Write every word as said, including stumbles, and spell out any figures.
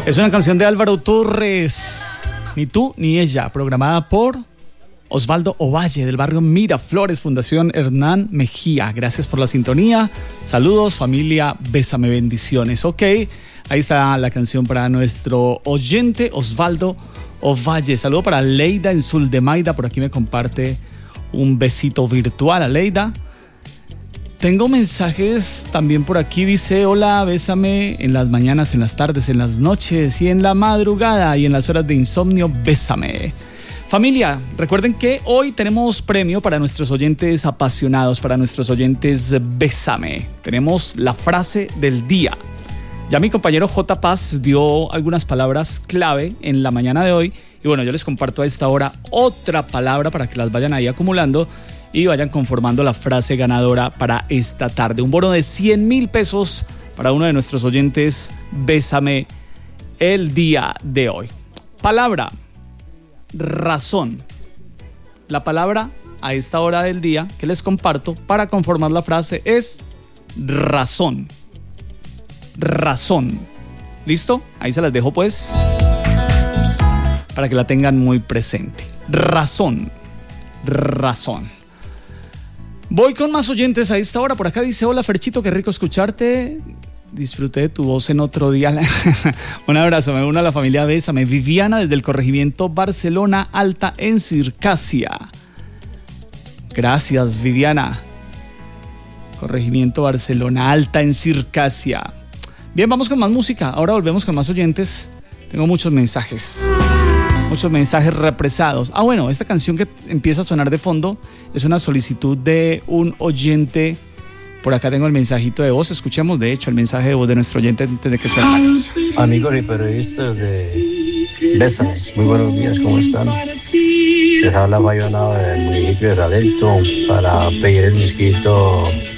Es una canción de Álvaro Torres, Ni tú ni ella, programada por Osvaldo Ovalle del barrio Miraflores, Fundación Hernán Mejía. Gracias por la sintonía. Saludos, familia, bésame, bendiciones. Ok, ahí está la canción para nuestro oyente Osvaldo Ovalle. Saludo para Leida en Suldemaida, por aquí me comparte un besito virtual a Leida. Tengo mensajes también por aquí, dice: hola, bésame en las mañanas, en las tardes, en las noches y en la madrugada y en las horas de insomnio, bésame. Familia, recuerden que hoy tenemos premio para nuestros oyentes apasionados, para nuestros oyentes bésame. Tenemos la frase del día. Ya mi compañero J. Paz dio algunas palabras clave en la mañana de hoy y bueno, yo les comparto a esta hora otra palabra para que las vayan ahí acumulando y vayan conformando la frase ganadora para esta tarde. Un bono de cien mil pesos para uno de nuestros oyentes bésame el día de hoy. Palabra: razón. La palabra a esta hora del día que les comparto para conformar la frase es razón. Razón. ¿Listo? Ahí se las dejo pues para que la tengan muy presente. Razón. Razón. Voy con más oyentes a esta hora. Por acá dice: hola Ferchito, qué rico escucharte. Disfruté de tu voz en otro día. Un abrazo, me uno a la familia Bésame. Viviana desde el corregimiento Barcelona Alta en Circasia. Gracias, Viviana. Corregimiento Barcelona Alta en Circasia. Bien, vamos con más música. Ahora volvemos con más oyentes. Tengo muchos mensajes. Muchos mensajes represados. Ah, bueno, esta canción que empieza a sonar de fondo es una solicitud de un oyente. Por acá tengo el mensajito de voz. Escuchemos, de hecho, el mensaje de voz de nuestro oyente antes de que suene la canción. Amigos y periodistas de Bésame, muy buenos días, ¿cómo están? Les habla Bayonado del municipio de Salento para pedir el disquito